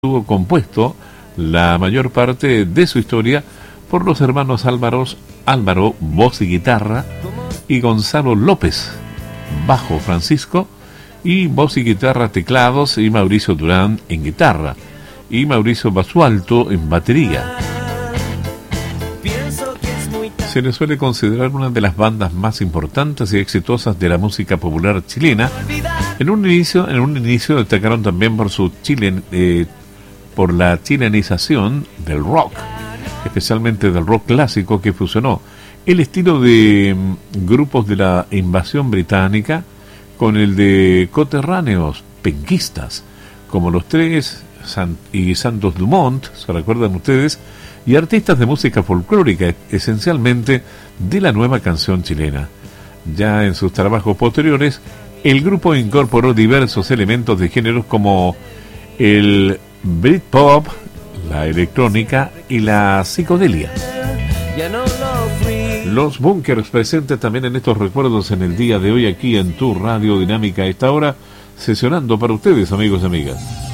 estuvo compuesto la mayor parte de su historia por los hermanos Álvaro, voz y guitarra, y Gonzalo López, bajo, Francisco, y voz y guitarra, teclados, y Mauricio Durán en guitarra, y Mauricio Basualto en batería. Se le suele considerar una de las bandas más importantes y exitosas de la música popular chilena. En un inicio destacaron también por la chilenización del rock, especialmente del rock clásico, que fusionó el estilo de grupos de la invasión británica con el de coterráneos penquistas, como Los Tres y Santos Dumont, ¿se recuerdan ustedes? Y artistas de música folclórica, esencialmente de la nueva canción chilena. Ya en sus trabajos posteriores, el grupo incorporó diversos elementos de géneros como el Britpop, la electrónica y la psicodelia. Los Bunkers presentes también en estos recuerdos en el día de hoy aquí en tu Radio Dinámica a esta hora, sesionando para ustedes, amigos y amigas.